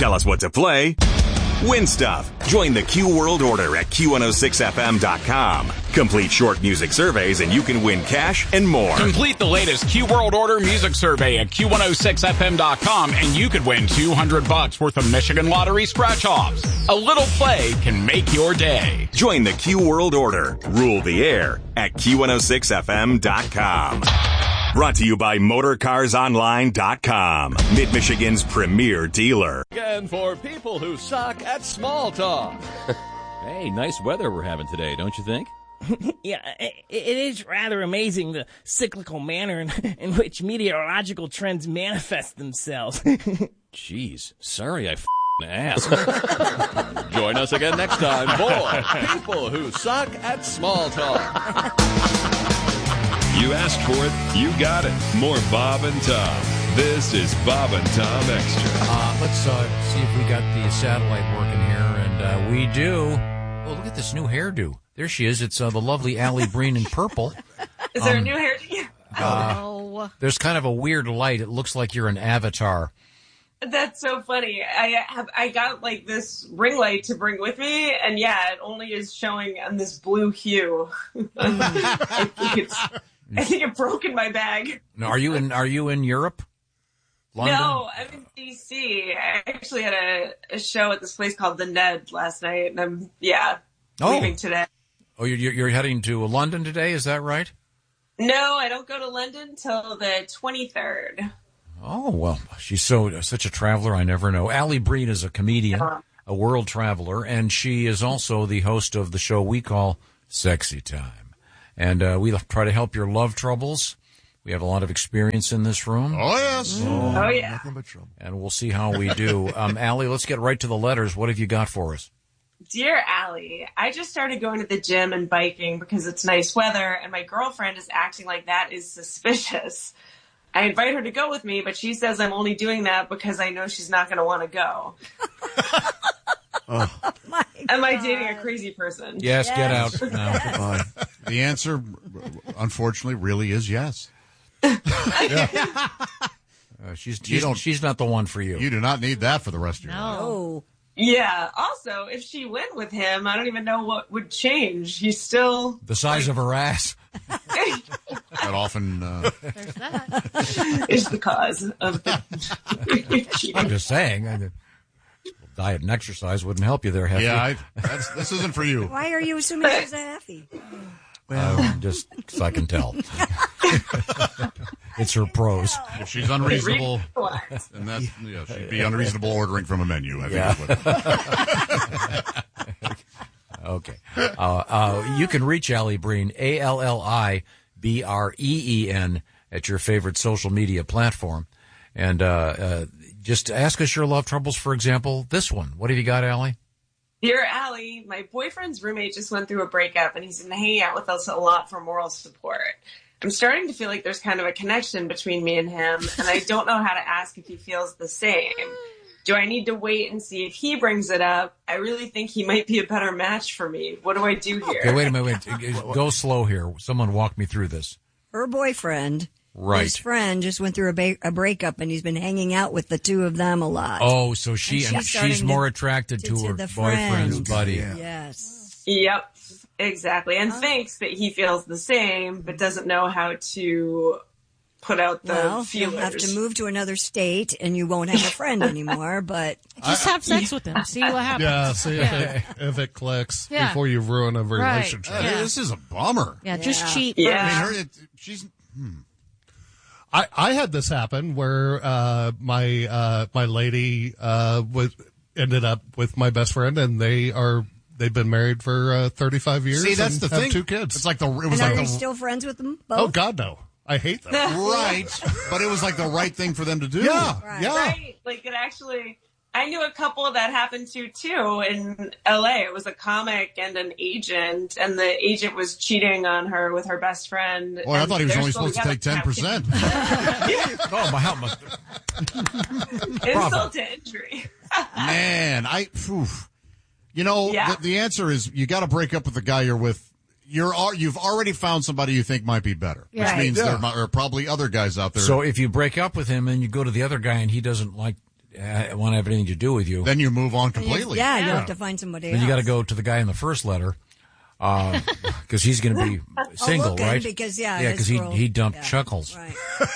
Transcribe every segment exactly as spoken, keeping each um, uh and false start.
Tell us what to play. Win stuff. Join the Q World Order at Q one oh six F M dot com. Complete short music surveys and you can win cash and more. Complete the latest Q World Order music survey at Q one oh six F M dot com and you could win two hundred bucks worth of Michigan Lottery scratch-offs. A little play can make your day. Join the Q World Order. Rule the air at Q one oh six F M dot com. Brought to you by Motor Cars Online dot com, Mid-Michigan's premier dealer. Again, for people who suck at small talk. Hey, nice weather we're having today, don't you think? Yeah, it, it is rather amazing the cyclical manner in, in which meteorological trends manifest themselves. Jeez, sorry I f***ing asked. Join us again next time for people who suck at small talk. You asked for it, you got it. More Bob and Tom. This is Bob and Tom Extra. Uh, let's uh, see if we got the satellite working here, and uh, we do. Oh, look at this new hairdo. There she is. It's uh, the lovely Allie Breen in purple. Is there um, a new hairdo? Uh, Oh. There's kind of a weird light. It looks like you're an avatar. That's so funny. I have I got like this ring light to bring with me, and yeah, it only is showing on this blue hue. I think it's. I think it broke in my bag. Now, are you in? Are you in Europe? London? No, I'm in D C. I actually had a, a show at this place called The Ned last night, and I'm yeah Oh. leaving today. Oh, you're you're heading to London today? Is that right? No, I don't go to London till the twenty-third. Oh well, she's so such a traveler. I never know. Allie Breen is a comedian, a world traveler, and she is also the host of the show we call Sexy Time. And uh, we try to help your love troubles. We have a lot of experience in this room. Oh, yes. Oh, oh yeah. Nothing but trouble. And we'll see how we do. Um, Allie, let's get right to the letters. What have you got for us? Dear Allie, I just started going to the gym and biking because it's nice weather, and my girlfriend is acting like that is suspicious. I invite her to go with me, but she says I'm only doing that because I know she's not going to want to go. Oh. My Am I dating a crazy person? Yes, yes. Get out now. Uh, the answer, unfortunately, really is yes. Yeah. Uh, she's she's, she's not the one for you. You do not need that for the rest of your life. No. Yeah. Also, if she went with him, I don't even know what would change. He's still the size like, of her ass. That often uh... There's that. is the cause of the. I'm just saying. I mean, diet and exercise wouldn't help you there, Heffy. Yeah, I, that's, this isn't for you. Why are you assuming she's a Heffy? Well, uh, just so I can tell. It's her pros. If she's unreasonable, and that yeah, she'd be unreasonable ordering from a menu. I think. Yeah. Okay. Uh, uh, you can reach Allie Breen, A L L I B R E E N, at your favorite social media platform. And uh, uh, just ask us your love troubles, for example, this one. What have you got, Allie? Dear Allie, my boyfriend's roommate just went through a breakup, and he's been hanging out with us a lot for moral support. I'm starting to feel like there's kind of a connection between me and him, and I don't know how to ask if he feels the same. Do I need to wait and see if he brings it up? I really think he might be a better match for me. What do I do here? Okay, wait a minute. Wait. Go slow here. Someone walk me through this. Her boyfriend, right. his friend, just went through a, ba- a breakup, and he's been hanging out with the two of them a lot. Oh, so she and she's, she's more attracted to, to, to her boyfriend's friend. buddy. Yeah. Yes. Yep, exactly. And thinks that he feels the same, but doesn't know how to put out the well, feelers. You'll have to move to another state, and you won't have a friend anymore. But just have sex with him. See what happens. Yeah, see yeah. If, it, if it clicks yeah. before you ruin a relationship. Right. Yeah. This is a bummer. Yeah, just yeah. cheat. Yeah. I mean, her, it, she's. Hmm. I, I had this happen where uh, my uh, my lady uh, was ended up with my best friend, and they are they've been married for uh, thirty-five years. See, that's and the have thing. Two kids. It's like the. It was and like are they the, still friends with them? Both? Oh God, no! I hate them. Right, but it was like the right thing for them to do. Yeah, right. yeah. Right. Like it actually. I knew a couple that happened to, too, in L A. It was a comic and an agent, and the agent was cheating on her with her best friend. Boy, I thought he was only supposed to take ten percent. Oh, my help. Insult to injury. Man, I, phew. You know, Yeah. the, the answer is you got to break up with the guy you're with. You're al- You've already found somebody you think might be better, which Right. means Yeah. there mi- are probably other guys out there. So if you break up with him and you go to the other guy and he doesn't like uh, want to have anything to do with you. Then you move on completely. Yeah, you have to find somebody Then else. you got to go to the guy in the first letter, because uh, he's going to be single, looking, right? because, yeah, yeah, his because he girl- he dumped yeah, Chuckles. Right.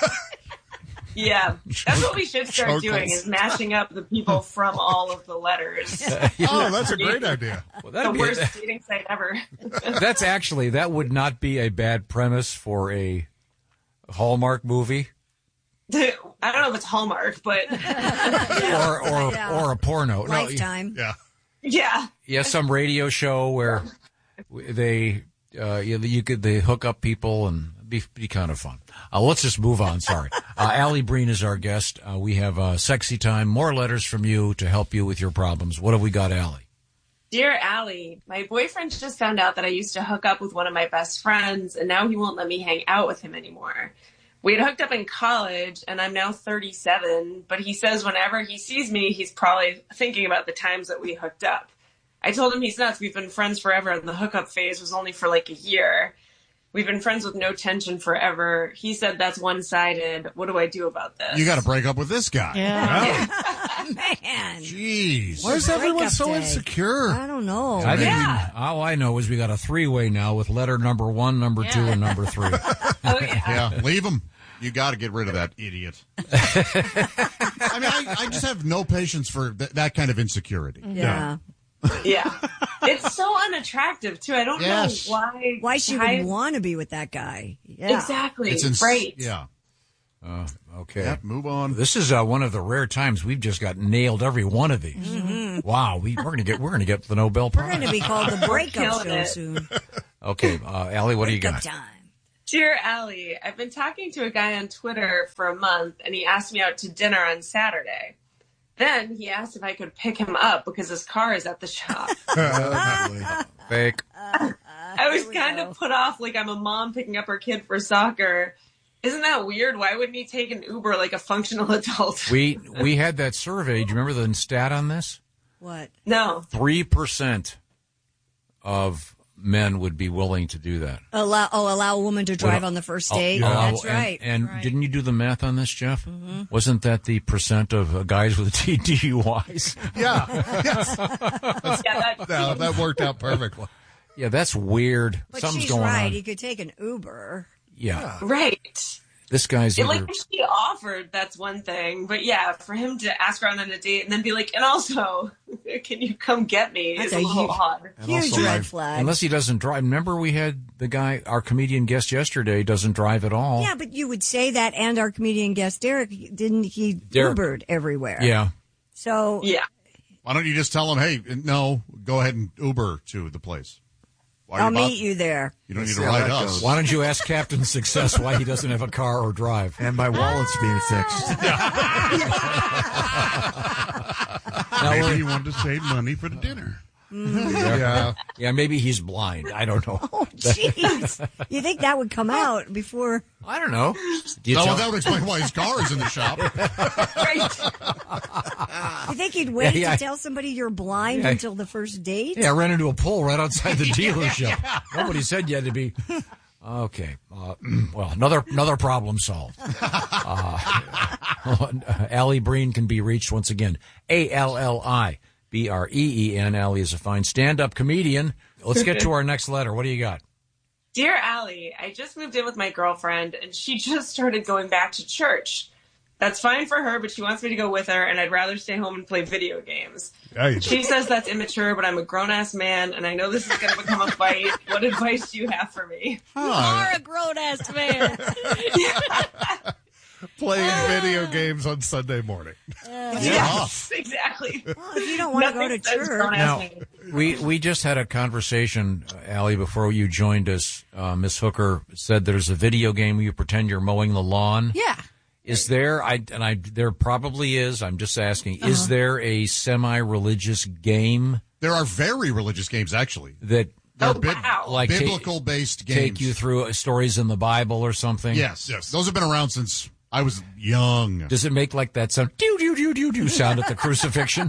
Yeah, that's what we should start Chokles. doing is mashing up the people from all of the letters. Oh, that's a great idea. Well, The that'd be worst dating site ever. That's actually that would not be a bad premise for a Hallmark movie I don't know if it's Hallmark, but or or Yeah. or a porno. No, Lifetime. Yeah. yeah. yeah, some radio show where they uh, you, you could they hook up people and be be kind of fun. Uh, let's just move on. Sorry, uh, Allie Breen is our guest. Uh, we have uh, sexy time. More letters from you to help you with your problems. What have we got, Allie? Dear Allie, my boyfriend just found out that I used to hook up with one of my best friends, and now he won't let me hang out with him anymore. We had hooked up in college, and I'm now thirty-seven, but he says whenever he sees me, he's probably thinking about the times that we hooked up. I told him he's nuts. We've been friends forever, and the hookup phase was only for like a year. We've been friends with no tension forever. He said that's one-sided. What do I do about this? You got to break up with this guy. Yeah. Man. Jeez. Why is everyone Breakup so day. insecure? I don't know. I think Yeah. we, all I know is we got a three-way now with letter number one, number two, and number three. Oh, yeah. Yeah, leave him. You got to get rid of that idiot. I mean, I, I just have no patience for th- that kind of insecurity. Yeah. Yeah. It's so unattractive, too. I don't Yes. know why. Why she why- would want to be with that guy. Yeah. Exactly. It's ins- right. Yeah. Uh, okay. Yeah, move on. This is uh, one of the rare times we've just got nailed every one of these. Wow, we, we're gonna get we're gonna get the Nobel We're Prize. going to be called the breakup killing show it. soon. Okay, uh, Allie, what do you Breakup got? time. Dear Allie, I've been talking to a guy on Twitter for a month, and he asked me out to dinner on Saturday. Then he asked if I could pick him up because his car is at the shop. Fake. I was kind of put off like I'm a mom picking up her kid for soccer. Isn't that weird? Why wouldn't he take an Uber like a functional adult? We we had that survey. Do you remember the stat on this? What? No. Three percent of men would be willing to do that. Allow, oh, allow a woman to drive Well, on the first oh, date? allow- That's and- right. And, Right. didn't you do the math on this, Jeff? Mm-hmm. Wasn't that the percent of uh, guys with D U Is? Yeah. Yes. Yeah, that, No, that worked out perfectly. Yeah, that's weird. But Something's she's going right. on. He could take an Uber. Yeah. right. This guy's It, either... like, if she offered, that's one thing. But yeah, for him to ask her out on a date and then be like, and also, can you come get me That's is a a little huge- odd. Huge also, red my- flag. Unless he doesn't drive. Remember we had the guy, our comedian guest yesterday, doesn't drive at all. Yeah, but you would say that, and our comedian guest Derek didn't he Derek- Ubered everywhere? Yeah. So Yeah. Why don't you just tell him, hey, no, go ahead and Uber to the place. Why are I'll you bo- meet you there. You don't need See to how ride that us. goes. Why don't you ask Captain Success why he doesn't have a car or drive? And my wallet's being fixed. Now, Maybe we're- he wanted to save money for the dinner. Yeah. yeah, maybe he's blind. I don't know. Oh, jeez. You think that would come out before? I don't know. Do you No, tell- that would explain why his car is in the shop. You think he'd wait Yeah, yeah. to tell somebody you're blind Yeah. until the first date? Yeah, I ran into a pole right outside the dealership. Nobody said you had to be. Okay. Uh, well, another another problem solved. Uh, Allie Breen can be reached once again. A L L I B R E E N. Allie is a fine stand-up comedian. Let's get to our next letter. What do you got? Dear Allie, I just moved in with my girlfriend and she just started going back to church. That's fine for her, but she wants me to go with her and I'd rather stay home and play video games. Yeah, you She says that's immature, but I'm a grown-ass man and I know this is going to become a fight. What advice do you have for me? You are a grown-ass man. Playing video games on Sunday morning. Yes, exactly. Well, if you don't want to go to Nothing says church. grown-ass Now, man. we we just had a conversation, uh, Allie, before you joined us. Uh, Miss Hooker said there's a video game where you pretend you're mowing the lawn. Yeah. Is there? I and I there probably is. I'm just asking. Uh-huh. Is there a semi-religious game There are very religious games, actually. that They're Oh, bib- wow. like ta- biblical-based games. take you through uh, stories in the Bible or something? Yes, yes. Those have been around since I was young. Does it make like that sound? Do do do do do sound at the crucifixion?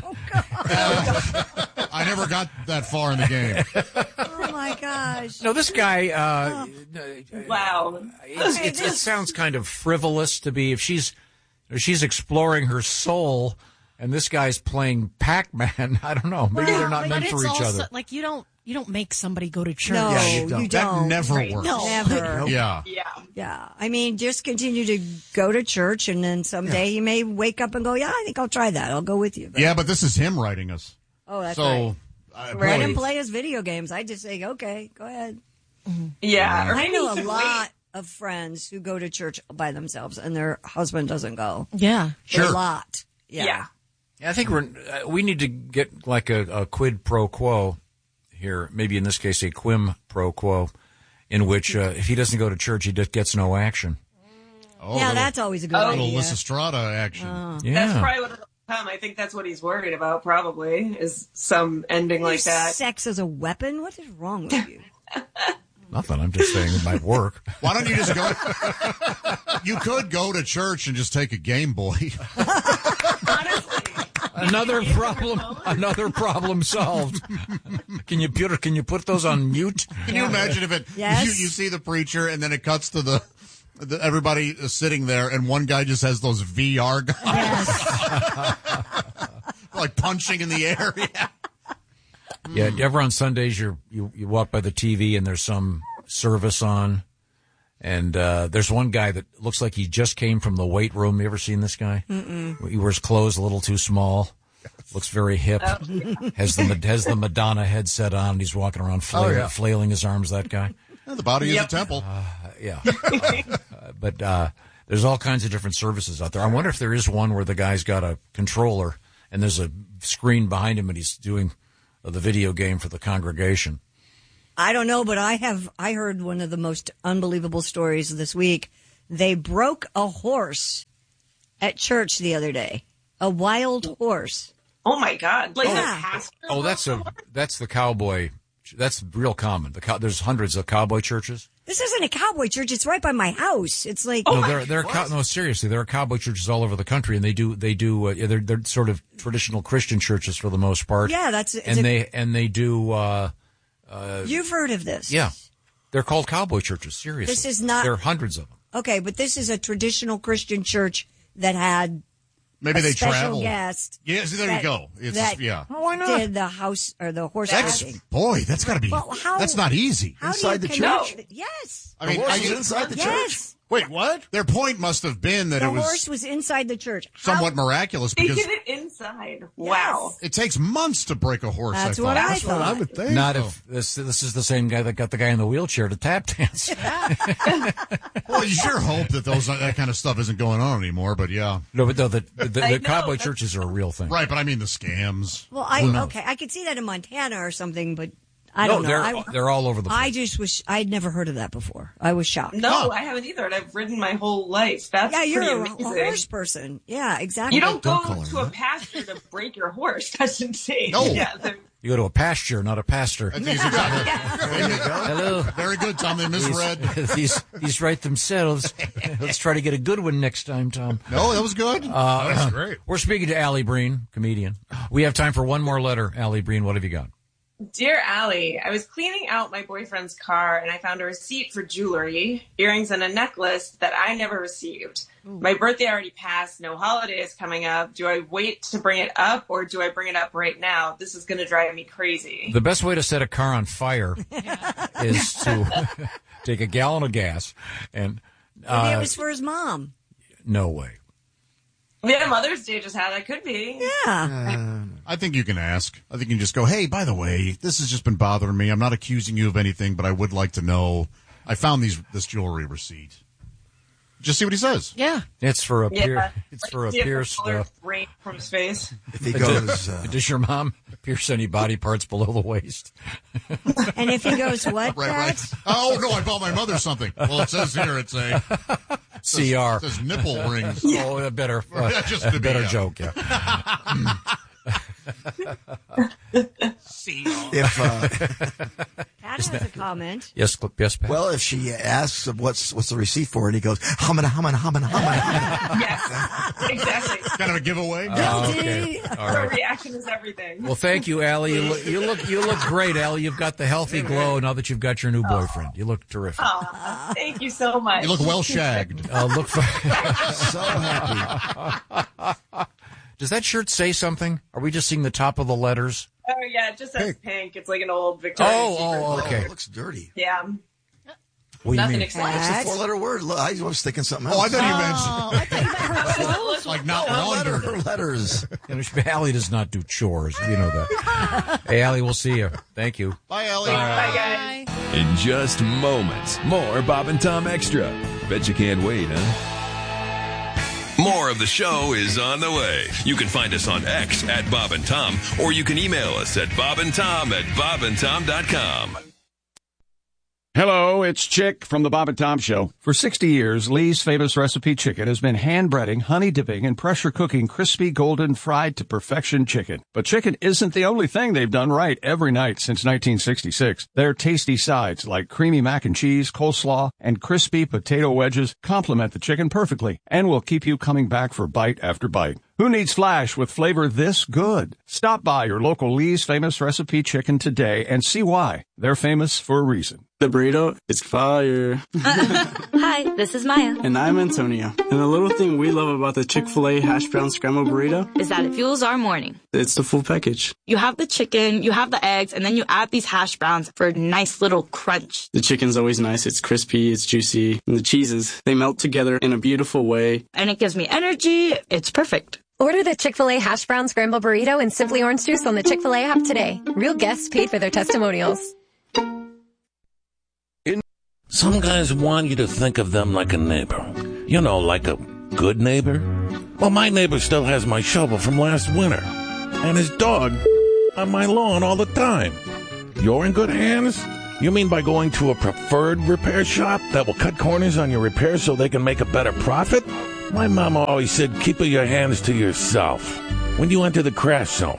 I never got that far in the game. Oh my gosh. No, this guy. Uh, Wow. it's, it's, it sounds kind of frivolous to be if she's if she's exploring her soul. and this guy's playing Pac-Man. I don't know. Maybe Well, they're not but meant it's for each also, other. Like you don't you don't make somebody go to church. No, Yeah, you don't. you That don't. never Right. works. No. Never. Yeah. Yeah. Yeah. I mean, just continue to go to church, and then someday you may wake up and go, yeah, I think I'll try that. I'll go with you. But- Yeah, but this is him writing us. Oh, that's so, right. Uh, Let really- him play his video games. I just say, okay, go ahead. Yeah. Or I maybe know he a should lot of friends who go to church by themselves, and their husband doesn't go. Yeah. Sure. A lot. Yeah. Yeah. Yeah, I think we're uh, we need to get like a, a quid pro quo here. Maybe in this case, a quim pro quo, in which uh, if he doesn't go to church, he just gets no action. Oh, yeah, little- that's always a good little idea. Lysistrata action. Oh. Yeah. That's probably what it'll come. I think that's what he's worried about, probably, is some ending like Use that. Sex as a weapon? What is wrong with you? Nothing. I'm just saying it might work. Why don't you just go? You could go to church and just take a Game Boy. Another problem. Another problem solved. Can you put Can you put those on mute? Can you imagine if it? Yes. You, you see the preacher, and then it cuts to the, the everybody is sitting there, and one guy just has those V R guys, like punching in the air. Yeah. Yeah, ever on Sundays you you you walk by the T V and there's some service on, and uh, there's one guy that looks like he just came from the weight room. You ever seen this guy? Mm-mm. He wears clothes a little too small. Looks very hip. has the has the Madonna headset on. And he's walking around flailing, Oh, yeah. flailing his arms. That guy. Yeah, the body Yep. is a temple. Uh, yeah. Uh, but uh, there's all kinds of different services out there. I wonder if there is one where the guy's got a controller and there's a screen behind him and he's doing uh, the video game for the congregation. I don't know, but I have I heard one of the most unbelievable stories this week. They broke a horse at church the other day. A wild horse. Oh my God! Like Yeah. a pastor. Oh, that's a that's the cowboy. That's real common. The cow, there's hundreds of cowboy churches. This isn't a cowboy church. It's right by my house. It's like no, there there are cow, no seriously. There are cowboy churches all over the country, and they do they do uh, they're they're sort of traditional Christian churches for the most part. Yeah, that's- it's and a- they and they do. Uh, uh, You've heard of this. yeah, they're called cowboy churches. Seriously, This is not- There are hundreds of them. Okay, but this is a traditional Christian church that had Maybe a they special travel. guest. Yeah, see, there you that- go. It's that yeah. Oh, why not? Did the house or the horse That's, riding. boy, that's got to be. Well, how- that's not easy. How do you connect- Yes. I mean, The horse I was get- inside the Yes. church? Wait, what? Their point must have been that The it was horse was inside the church. somewhat How- miraculous They because did it inside. Wow. it takes months to break a horse. That's I what thought. I That's what thought. I would think. Not Oh. if this this is the same guy that got the guy in the wheelchair to tap dance. Well, you sure hope that those that kind of stuff isn't going on anymore. But yeah, No, but no, the the, the, I the know, cowboy that's- churches are a real thing. right. But I mean the scams. Well, I Who knows? okay, I could see that in Montana or something, but I No, don't know. they're I, they're all over the place. I just was I'd never heard of that before. I was shocked. No, I haven't either, and I've ridden my whole life. That's yeah, you're pretty a, a amazing. horse person. Yeah, exactly. You don't go to a pasture to break your horse. That's insane. No. Yeah, they're- You go to a pasture, not a pastor. There you go. Hello. Very good, Tom. They misread. These, these, these write themselves. Let's try to get a good one next time, Tom. No, that was good. Uh, That was great. We're speaking to Allie Breen, comedian. We have time for one more letter. Allie Breen, what have you got? Dear Allie, I was cleaning out my boyfriend's car and I found a receipt for jewelry, earrings, and a necklace that I never received. My birthday already passed. No holiday is coming up. Do I wait to bring it up or do I bring it up right now? This is going to drive me crazy. The best way to set a car on fire is to take a gallon of gas and Maybe uh, it was for his mom. no way. Yeah, Mother's Day just had. That could be. Yeah. I think you can ask. I think you can just go, hey, by the way, this has just been bothering me. I'm not accusing you of anything, but I would like to know. I found these this jewelry receipt. Just see what he says. Yeah. It's for a Yeah. pier. It's for a Different pierced. color Uh, rain from his face. If he goes, uh, does your mom pierce any body parts below the waist? And if he goes, what? Right, Dad? right. Oh, no, I bought my mother something. Well, it says here, it's a C R. It says nipple rings. Oh, a better, uh, Yeah, just a to be, better yeah. joke. Yeah. if uh, Pat has a comment. Yes, cl- yes, Pat. well, if she asks what's what's the receipt for, and he goes humana humana humana humana. Yes, exactly. Kind of a giveaway. Oh, okay. All Her right. reaction is everything. Well, thank you, Allie. You look, you look, you look great, Allie. You've got the healthy glow now that you've got your new boyfriend. You look terrific. Aw, thank you so much. You look well shagged. Uh, look for So happy. Does that shirt say something? Are we just seeing the top of the letters? Oh, yeah, it just says pink. pink. It's like an old Victoria's Oh, Secret. oh, okay. Oh, it looks dirty. Yeah. What do you Nothing mean? exciting. It's a four-letter word. Look, I was thinking something else. Oh, I thought you meant like not Oh, laundered. letter- letters. You know, Allie does not do chores. You know that. Hey, Allie, we'll see you. Thank you. Bye, Allie. Bye, guys. In just moments, more Bob and Tom Extra. Bet you can't wait, huh? More of the show is on the way. You can find us on X at Bob and Tom, or you can email us at bobandtom at bobandtom dot com. Hello, it's Chick from the Bob and Tom Show. For sixty years, Lee's Famous Recipe Chicken has been hand-breading, honey-dipping, and pressure-cooking crispy, golden, fried to perfection chicken. But chicken isn't the only thing they've done right every night since nineteen sixty-six. Their tasty sides, like creamy mac and cheese, coleslaw, and crispy potato wedges, complement the chicken perfectly and will keep you coming back for bite after bite. Who needs flash with flavor this good? Stop by your local Lee's Famous Recipe Chicken today and see why. They're famous for a reason. The burrito is fire. Hi, this is Maya. And I'm Antonio. And the little thing we love about the Chick-fil-A hash brown scrambled burrito Is that it fuels our morning. It's the full package. You have the chicken, you have the eggs, and then you add these hash browns for a nice little crunch. The chicken's always nice. It's crispy, it's juicy. And the cheeses, they melt together in a beautiful way. And it gives me energy. It's perfect. Order the Chick-fil-A hash brown scramble burrito and Simply Orange Juice on the Chick-fil-A app today. Real guests paid for their testimonials. Some guys want you to think of them like a neighbor. You know, like a good neighbor. Well, my neighbor still has my shovel from last winter. And his dog on my lawn all the time. You're in good hands? You mean by going to a preferred repair shop that will cut corners on your repairs so they can make a better profit? My mama always said, keep your hands to yourself. When you enter the crash zone,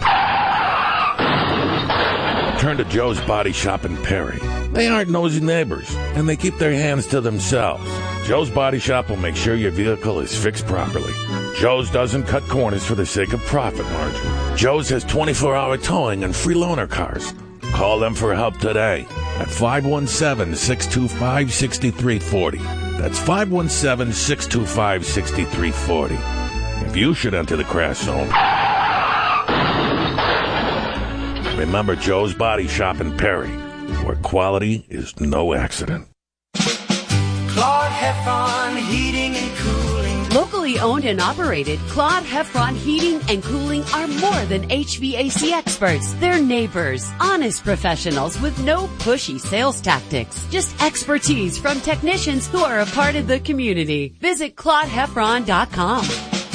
turn to Joe's Body Shop in Perry. They aren't nosy neighbors, and they keep their hands to themselves. Joe's Body Shop will make sure your vehicle is fixed properly. Joe's doesn't cut corners for the sake of profit margin. Joe's has twenty-four hour towing and free loaner cars. Call them for help today at five one seven, six two five, six three four zero. That's five one seven, six two five, six three four zero. If you should enter the crash zone, remember Joe's Body Shop in Perry, where quality is no accident. Claude Heffron Heating and Cooling. Locally owned and operated, Claude Heffron Heating and Cooling are more than H V A C experts. They're neighbors, honest professionals with no pushy sales tactics. Just expertise from technicians who are a part of the community. Visit Claude Heffron dot com.